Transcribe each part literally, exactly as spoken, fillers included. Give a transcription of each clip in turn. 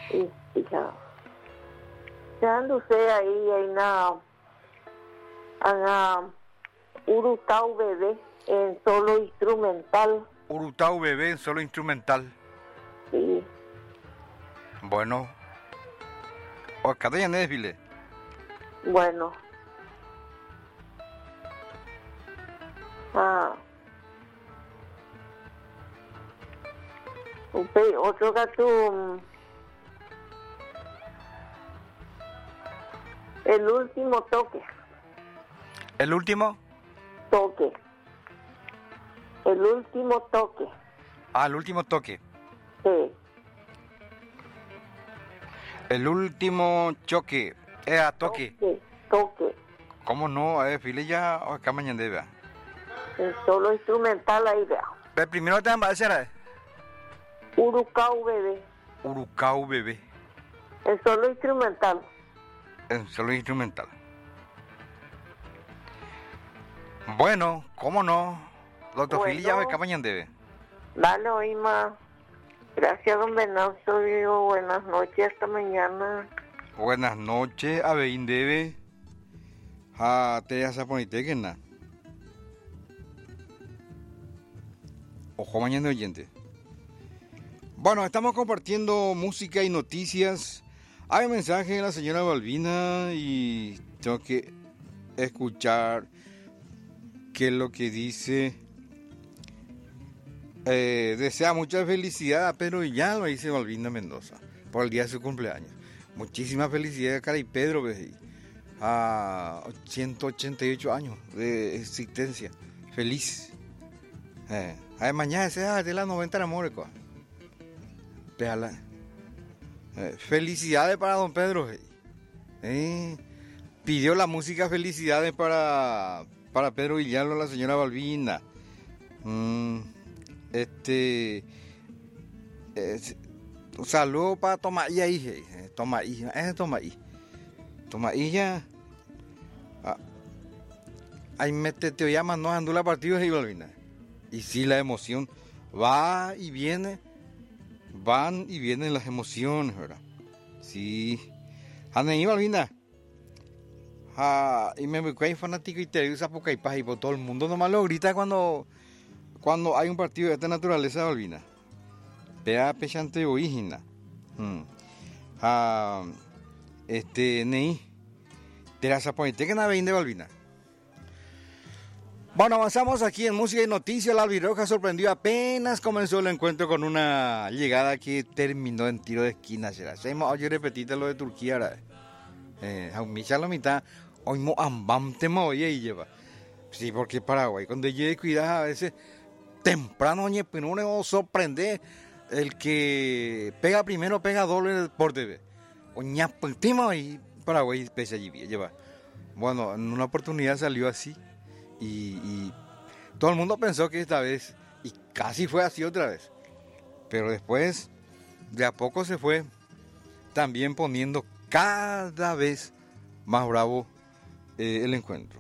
Y ya. Ya anduve ahí, ahí na, na Urutau Bebé en solo instrumental. Urutau Bebé en solo instrumental. Sí. Bueno. O acá ya no desfile. Bueno. Ah. Otro gato. El último toque. ¿El último? Toque. El último toque. Ah, el último toque. Sí. El último choque. Eh, a toque. Toque. Toque. ¿Cómo no? A desfile ya o acá mañana vea. En solo instrumental ahí vea. Pero primero te van a hacer. Urucau Bebé. Urucau Bebé. En solo instrumental. En solo instrumental. Bueno, ¿cómo no? Doctor Bueno. Fili ya acá mañana debe. Dale, Oima. Gracias, don Venancio. Digo, buenas noches, hasta mañana. Buenas noches, Abeín debe. Ah, te vas a poner que nada. Ojo mañana oyente. Bueno, estamos compartiendo música y noticias. Hay un mensaje de la señora Balbina y tengo que escuchar qué es lo que dice. Eh, desea mucha felicidad a Pedro Villalba, dice Balbina Mendoza, por el día de su cumpleaños. Muchísimas felicidades a Cara y Pedro, a ciento ochenta y ocho años de existencia. Feliz. Eh, a mañana sea de las noventa amores, Péala. Eh, felicidades para don Pedro. Eh, pidió la música felicidades para, para Pedro Villalba, la señora Balbina. Mm, este. Eh, un saludo para Tomaía, hija. Tomaía, es Tomaía. Tomaía. Ah, ahí mete te llaman, no andula partidos y Balbina. Y sí, la emoción va y viene. Van y vienen las emociones, ¿verdad? Sí. Ande, Balbina. Ah, y me busqué fanático y te usa poca y paz y por todo el mundo nomás lo grita cuando cuando hay un partido de esta naturaleza, Balbina. Vea pechante oígina. Hmm. Ah, este, Ney. Te las apoyé que nada de Balbina. Bueno, avanzamos aquí en música y noticias. La Albiroja sorprendió apenas comenzó el encuentro con una llegada que terminó en tiro de esquina. Oye, repetite lo de Turquía. Eh, a la mitad. Hoy mo ambam tema oye y lleva. Sí, porque Paraguay, cuando llegue cuidado a veces temprano, oye, pero no sorprende. El que pega primero pega doble por T V. Oña, tema y Paraguay pese allí lleva. Bueno, en una oportunidad salió así. Y, y todo el mundo pensó que esta vez, y casi fue así otra vez, pero después de a poco se fue también poniendo cada vez más bravo eh, el encuentro.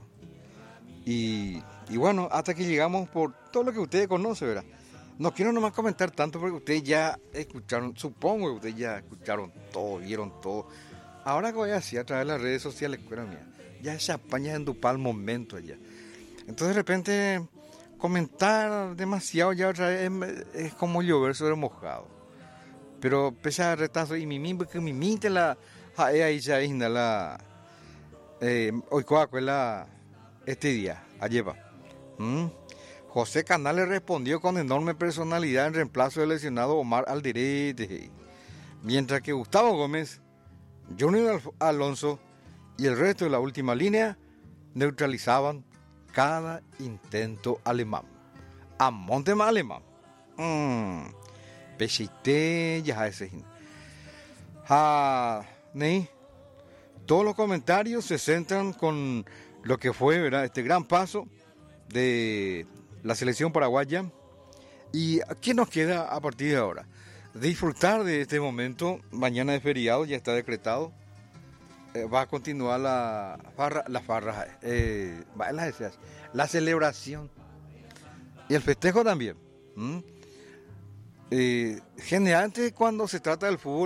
Y, y bueno, hasta que llegamos por todo lo que ustedes conocen, ¿verdad? No quiero nomás comentar tanto porque ustedes ya escucharon, supongo que ustedes ya escucharon todo, vieron todo. Ahora que voy a hacer a través de las redes sociales, mía, ya esa apaña en tu pal momento allá. Entonces de repente comentar demasiado ya otra vez es, es como llover sobre mojado. Pero pese a retazo y mi mimba que mi minte la ahí ya isna la eh, hoy coacuela este día, ayer va. ¿Mm? José Canales respondió con enorme personalidad en reemplazo del lesionado Omar Alderete. Mientras que Gustavo Gómez, Junior Alonso y el resto de la última línea neutralizaban cada intento alemán. A Montema alemán. Mm. Pechite ya ese. Ah, ¿nee? Todos los comentarios se centran con lo que fue, ¿verdad? Este gran paso de la selección paraguaya. ¿Y qué nos queda a partir de ahora? Disfrutar de este momento. Mañana es feriado, ya está decretado. Va a continuar la farra, la farra, eh, la celebración y el festejo también. ¿Mm? Eh, generalmente cuando se trata del fútbol